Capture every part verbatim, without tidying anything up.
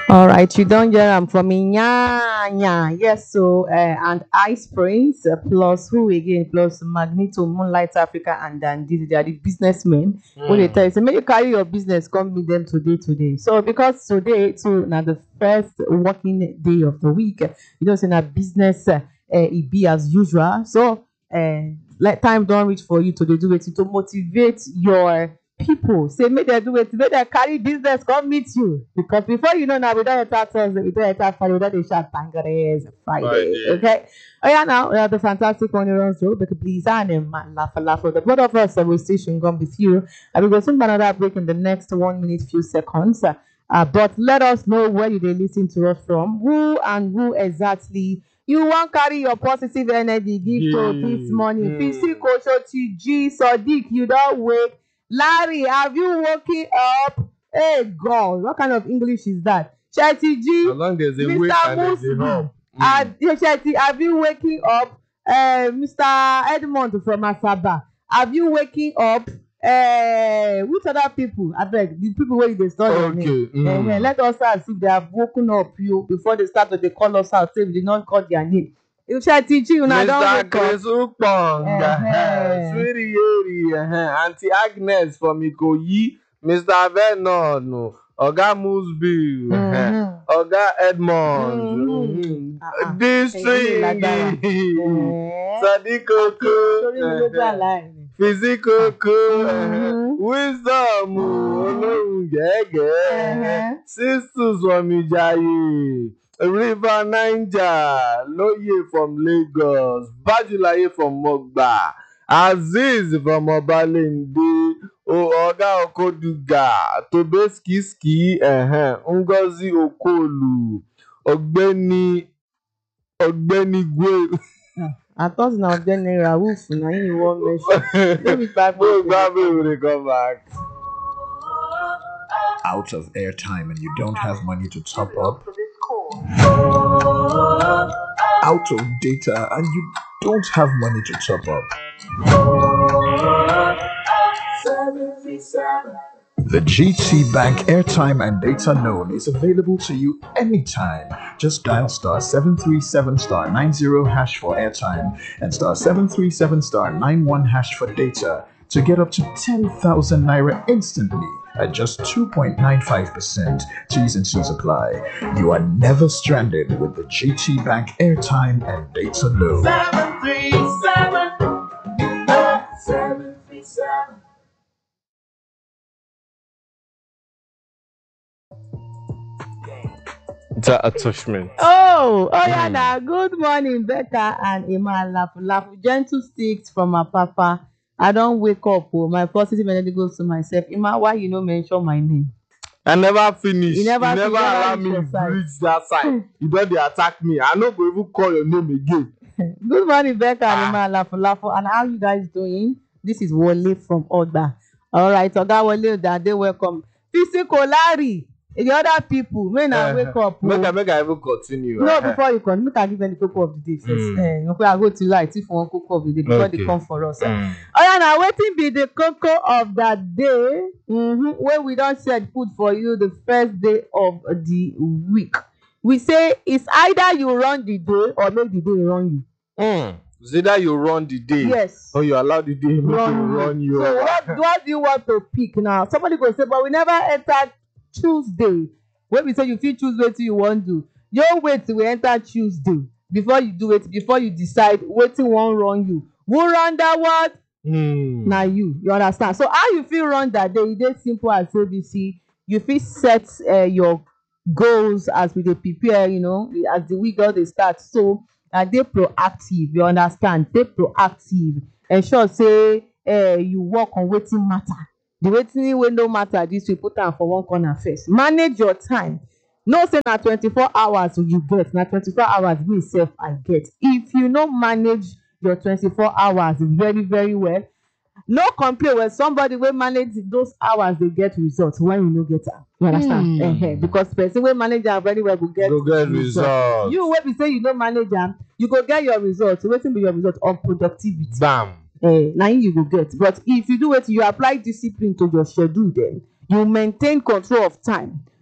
All right, you don't hear I'm from Inyanya. Yes, so uh, and Ice Prince uh, plus who again plus Magneto, Moonlight Africa, and then these they are the businessmen. Mm. When they tell you, say, may you carry your business, come meet them today, today. So because today, so now the first working day of the week, you know, in a business, uh, uh, it be as usual. So uh, let time don't reach for you to do it to motivate your people. Say make them do it, make them carry business, come meet you. Because before you know now, we don't enter Thursday, we don't enter Friday, we don't shout Tangares Friday. Friday. Okay. Oh yeah, now we have the fantastic one runs through, but please and a man laugh a laugh. The both of us uh, will station gone with you. I will go soon another break in the next one minute few seconds. Uh, but let us know where you they listen to us from, who and who exactly you want carry your positive energy give yeah. to this morning. Mm. Physical T G Sadiq, you don't wake. Larry, have you woken up? Hey God, what kind of English is that? Chetty G, as long as there's a Mister wake and there's a home. Chetty, have you waking up? Uh, Mister Edmond from Asaba, have you waking up? Uh, which other people? I beg the people where they start their name. Mm. Uh, let us ask if they have woken up you before they start to they call us out. Say they did not call their name. You shall teach you now. Mister Chris Upong, uh-huh. Sweetie Yeri, uh-huh. Auntie Agnes from Ikoyi, Mister Vernon, Oga Musby, mm-hmm. Oga Edmond, mm-hmm. Mm-hmm. Uh-uh. District, Sadiko, Physical, Wisdom, Sisters from Ijayi. River Niger, Loye from Lagos, Bajulaye from Mogba, Aziz from Obalende, Oga Okoduga, Tobeski Ski, uh-huh. Ngozi Okolu, Ogbeni, Ogbeni Gwe. I thought now Ogbeni Rauf, now you won't mention. Let me back. We'll come back. Out of airtime and you don't have money to top up. Out of data and you don't have money to top up. The G T Bank airtime and data loan is available to you anytime. Just dial star seven three seven star nine zero hash for airtime and star seven three seven star nine one hash for data to get up to ten thousand naira instantly at just two point nine five percent. T's and C's apply. You are never stranded with the G T Bank airtime and data loan. seven three seven seven three seven That attachment. Oh, oh yeah, now. Good morning, Becca and Emma. Laugh, laugh. Gentle sticks from my papa. I don't wake up. Oh, my positive energy goes to myself. Emma, why you no mention my name? I never finish. You never, you never allow me to reach that side. You don't they attack me. I no go even call your name again. Good morning, Becca ah. and Emma. Laugh, laugh. And how you guys doing? This is Wole from Oda. All right, Oga Wole, that they welcome. Physical Larry. The other people, when I wake up, make I make I even continue. No, before you come, make I give them the cocoa of the day first. Mm. Uh, okay, I go to light if one cocoa of the day before okay. they come for us. Mm. Oh yeah, now waiting be the cocoa of that day. Mm-hmm, where we don't set food for you the first day of the week. We say it's either you run the day or make the day run you. Mm. It's either you run the day, yes, or you allow the day run, to run you. So what, what do you want to pick now? Somebody go say, but we never entered Tuesday. When we say you feel choose what you want to do, you wait till we enter Tuesday before you do it, before you decide waiting won't run you. Who run that what? Mm. Now you, you understand. So how you feel run that day? It's simple as A B C. You feel set uh, your goals as we dey prepare, you know, as the week all they start. So uh, they proactive. You understand? They proactive. Ensure say uh, you work on waiting matter. The waiting wey no matter this we put am for one corner first. Manage your time. No say na twenty-four hours you get, na twenty-four hours me sef I get. If you no manage your twenty-four hours very very well, no complain when somebody wey manage those hours dey get results when you no get am. You understand? Mm. Uh-huh. Because person wey manage am very well go get, go get results. results. You wey be say you no manage am, you go get your results. Wetin be your result? Unproductivity. Bam. Uh, now you go get. But if you do it, you apply discipline to your schedule, then you maintain control of time.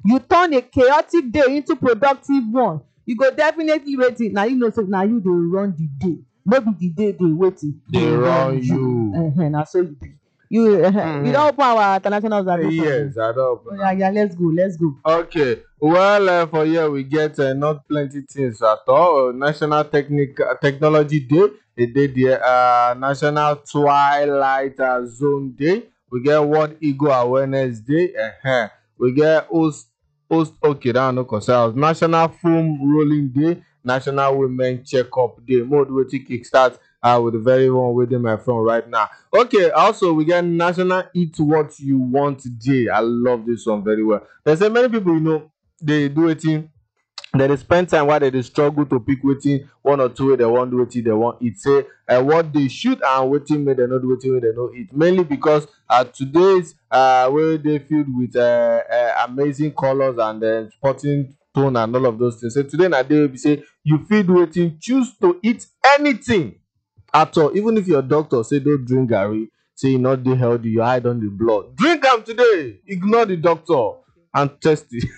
you turn a chaotic day into productive one, you go definitely wetin na you know say na you dey run the day, no be the day dey wetin Dey run you. Uh-huh, na so you be. You uh, Mhm. you don open our international observatory. Yes, I don't. Oh, yeah, yeah, let's go, let's go. Okay, well, uh, for here we get uh, not plenty things at all. National Technic uh, Technology Day, a day there. Uh, National Twilight uh, Zone Day. We get World Ego Awareness Day. Uh-huh. We get Host Host. Okay, that one no concern us. National Foam Rolling Day. National Women Checkup Day. Mode wey take kickstart uh, with the very one within my phone right now. Okay, also we get National Eat What You Want Day. I love this one very well. There's say many people, you know, they do it in, they dey spend time while they dey struggle to pick wetin one or two wey they wan do wetin they wan eat. Say uh, what they should and wetin make dem no do wetin wey they no eat. Mainly because uh, today's uh, wey dey filled with uh, uh, amazing colors and uh, sporting tone and all of those things. So today na day wey be say you fit do wetin, choose to eat anything at all. Even if your doctor say don't drink garri, say e no dey healthy, your eye don dey blood, drink am today. Ignore the doctor and test it.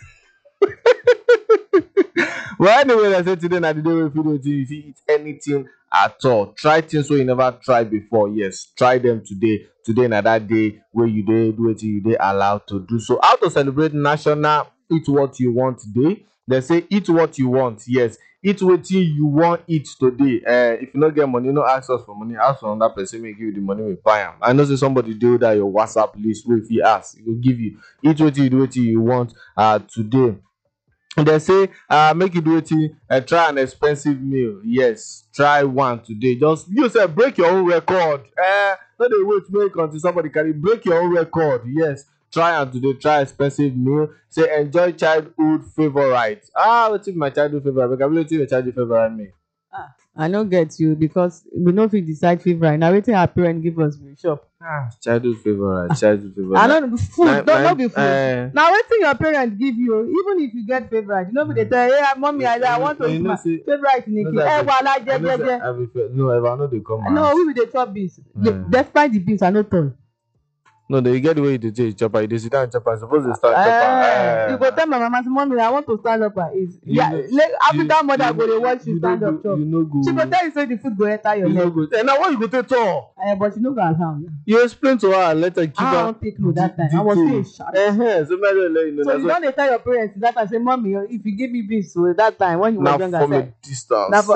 Well, anyway, I say today na the day wey you fit do wetin, you fit eat anything at all. Try things wey you never tried before. Yes, try them today. Today na that day wey you dey do wetin, you dey allowed to do so. How to celebrate National Eat What You Want Day? They say eat what you want. Yes, eat wetin you wan eat today. Uh, if you no get money, no ask us for money. Ask for another person, make give you the money, we buy am. I know say somebody dey that your WhatsApp list wey if you ask, e go give you. Eat wetin you do wetin you want uh today. They say uh make you do wetin, uh, try an expensive meal. Yes, try one today. Just you say break your own record. Uh, no dey wait make until somebody carry, break your own record. Yes, try am today. Try expensive meal. Say enjoy childhood favorite. Ah, wetin be my childhood favorite? Because wetin your childhood favorite meal? Ah, I no get you because we no fit decide favorite. Na wetin our parents give us we chop. Ah, childhood favorite, childhood favorite. I no know food, Na- no na- no be food. eh. Na wetin your parents give you, even if you get favorite, you no be dey tell hey mommy I, I want to You eat know my say- favorite you know niki. say I Eh be- wala I know say jejeje. I be fe- No, if I know they come. No, out. we be dey chop beans. The- Mm. Despite the beans, I no tall. No, they get the way you dey take chop am. You dey sit down chop am. Suppose they start chop Eh, am. you go tell my mama say mommy I want to stand up and eat. You Yeah, know- like African mother you- go dey watch you you stand no up go- chop. You no go. She go tell you say the food go enter your You no head. go. And now what you go take talk? Eh, but she no go allow. You explain to her and let her keep I her. don't take no that time. I was still sharp. Uh-huh. So maybe let you know. So That's you why- don dey tell your parents that time say mommy if you give me beans so that time when you Now were younger from say a distance. na for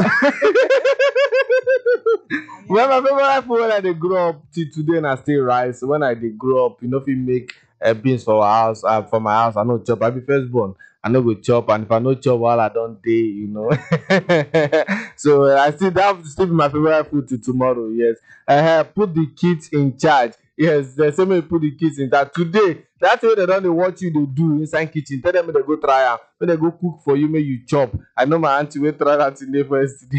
Well, my favorite food when I dey grow up till today na still rice. When I dey grow up, you know, if you make uh, beans for our house, uh, for my house, I no chop. I be firstborn. I no go chop, and if I no chop, while I don dey, you know. So uh, I still that will still be my favorite food till tomorrow. Yes, uh, put the kids in charge. Yes, they say make you put the kids in charge today. That way they don dey watch you dey do inside kitchen. Tell them make they go try am, make they go cook for you, make you chop. I know my auntie wey try that thing dey for yesterday.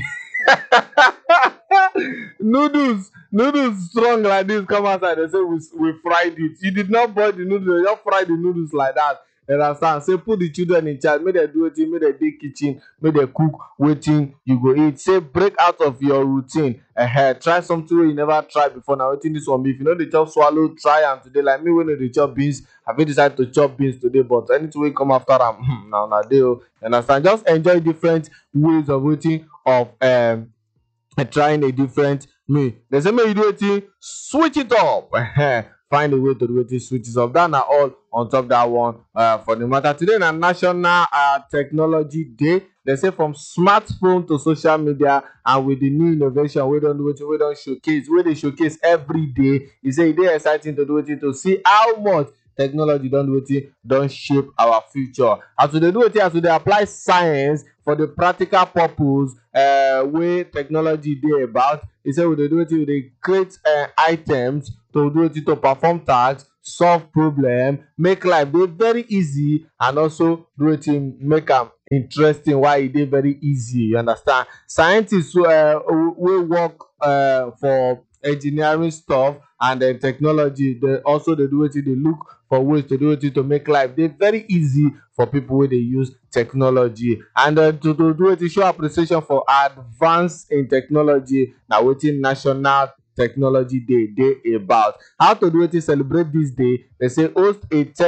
noodles noodles strong like this come outside, they say we we fried it. You did not boil the noodles, you just fry the noodles like that. You understand? Say put the children in charge, make dem do wetin, make dem dey kitchen, make dem cook wetin you go eat. Say break out of your routine. Uh, try something wey you never try before. Na wetin this one be. If you no dey chop swallow, try am today. Like me wey no dey chop beans, I fit decide to chop beans today, but anything wey come after am, na una dey o. You understand? Just enjoy different ways of wetin, of um and trying a different meal. They say make you do wetin, switch it up. Find a way to do wetin, switch it up. That na all on top that one uh, for the matter. Today na National uh, Technology Day. They say from smartphone to social media and with the new innovation we don do wetin, we don showcase, wey dey showcase every day. E say e dey exciting to do wetin, to see how much technology don do wetin, don shape our future. As we dey do wetin, as we dey apply science for the practical purpose uh, wey technology dey about, e say we dey do wetin, we dey create uh, items to do wetin, to perform tasks, solve problem, make life dey very easy, and also do wetin, make am interesting while e dey very easy. You understand? Scientists uh, wey work uh, for engineering stuff and uh, technology, they also dey do wetin, dey look for ways to do wetin, to make life dey very easy for people wey dey use technology. And uh, to, to do wetin, show appreciation for advance in technology, na wetin National Technology Day dey about. How to do wetin, celebrate this day? They say host a tech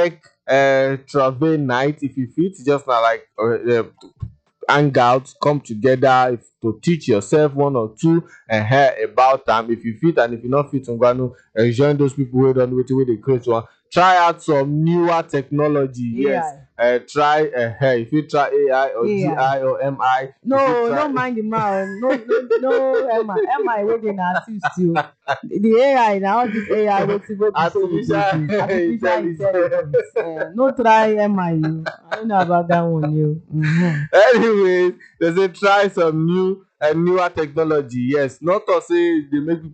uh, travel night if you fit. Just na like uh, uh, hang out, come together if, to teach yourself one or two uh, about them. If you fit and if you not fit, ngwanu uh, join those people who don't wait wey dey create one. Try out some newer technology. Yes. Uh, try uh, if you try A I or G I or M I. No, no mind the man. No, no, no M I. M I wey dey na assist you. The A I na all this A I wey wey be Artificial artificial intelligence. Uh, no try M I. You. I don't know about that one. You. Mm-hmm. Anyways, they say try some new and uh, newer technology. Yes, not to say they make people